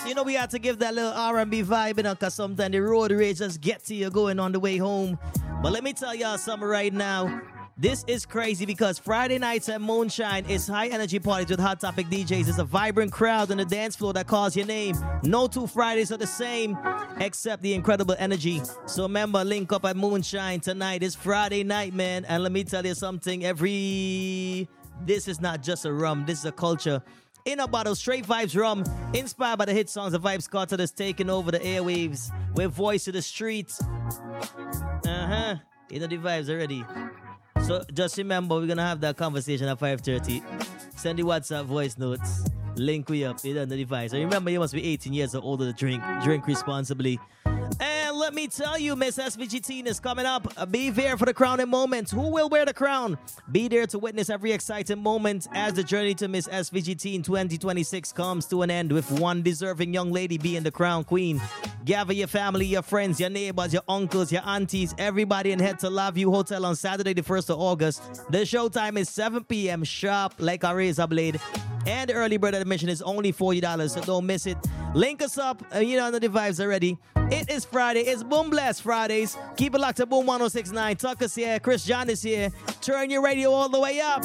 You know, we had to give that little R&B vibe, you know, because sometimes the road rage just get to you going on the way home. But let me tell y'all something right now. This is crazy because Friday nights at Moonshine is high energy parties with Hot Topic DJs. It's a vibrant crowd on the dance floor that calls your name. No two Fridays are the same except the incredible energy. So remember, link up at Moonshine tonight. It's Friday night, man. And let me tell you something. This is not just a rum. This is a culture. In a bottle, straight vibes rum, inspired by the hit songs of Vybz Kartel that's taking over the airwaves with Voice of the Streets. You know the vibes already. So just remember, we're gonna have that conversation at 5:30. Send the WhatsApp voice notes. Link we up. You know the device. And remember, you must be 18 years or older to drink. Drink responsibly. And let me tell you, Miss SVG Teen is coming up. Be there for the crowning moments. Who will wear the crown? Be there to witness every exciting moment as the journey to Miss SVG Teen 2026 comes to an end with one deserving young lady being the crown queen. Gather your family, your friends, your neighbors, your uncles, your aunties, everybody, and head to La View Hotel on Saturday, the 1st of August. The showtime is 7 p.m. sharp, like a razor blade. And the early bird admission is only $40, so don't miss it. Link us up. You know the vibes already. It is Friday. It's Boom Blast Fridays. Keep it locked to Boom 1069. Tucker's here. Chris John is here. Turn your radio all the way up.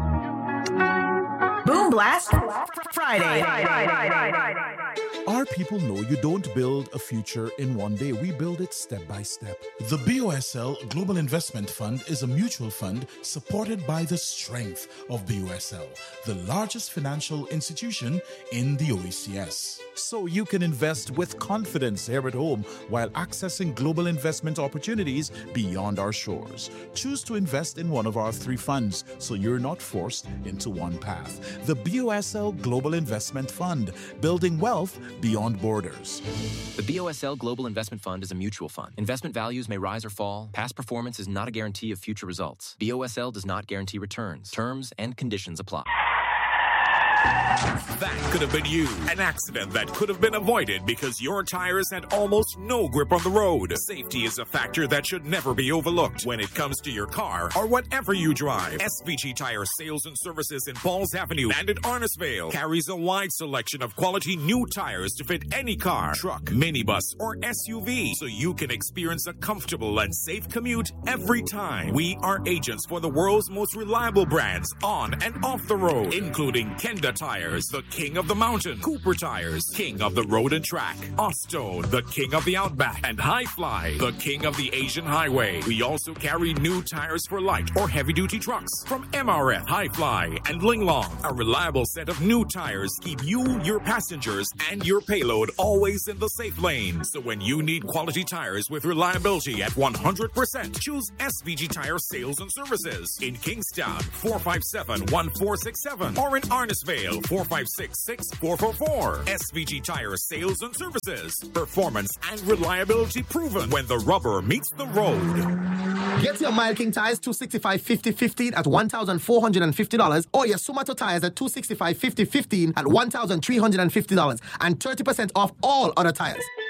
Boom Blast Friday. Our people know you don't build a future in one day. We build it step by step. The BOSL Global Investment Fund is a mutual fund supported by the strength of BOSL, the largest financial institution in the OECS. So you can invest with confidence here at home while accessing global investment opportunities beyond our shores. Choose to invest in one of our 3 funds so you're not forced into one path. The BOSL Global Investment Fund, building wealth beyond borders. The BOSL Global Investment Fund is a mutual fund. Investment values may rise or fall. Past performance is not a guarantee of future results. BOSL does not guarantee returns. Terms and conditions apply. That could have been you. An accident that could have been avoided because your tires had almost no grip on the road. Safety is a factor that should never be overlooked when it comes to your car or whatever you drive. SVG Tire Sales and Services in Balls Avenue and in Arnisvale carries a wide selection of quality new tires to fit any car, truck, minibus, or SUV, so you can experience a comfortable and safe commute every time. We are agents for the world's most reliable brands on and off the road, including Kenda Tires, the king of the mountain, Cooper Tires, king of the road and track, Ostone, the king of the outback, and High Fly, the king of the Asian highway. We also carry new tires for light or heavy duty trucks from MRF, High Fly, and Linglong. A reliable set of new tires keep you, your passengers, and your payload always in the safe lane. So when you need quality tires with reliability at 100%, choose SVG Tire Sales and Services in Kingstown, 457-1467, or in Arnisvale, 456-6444. SVG Tire Sales and Services. Performance and reliability proven when the rubber meets the road. Get your Mile King tires 265 50 15 at $1,450, or your Sumato tires at 265 50 15 at $1,350, and 30% off all other tires.